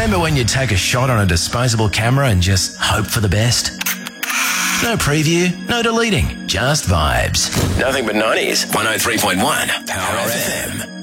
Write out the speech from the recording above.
Remember when you'd take a shot on a disposable camera and just hope for the best? No preview, no deleting, just vibes. Nothing but 90s. 103.1 Power FM.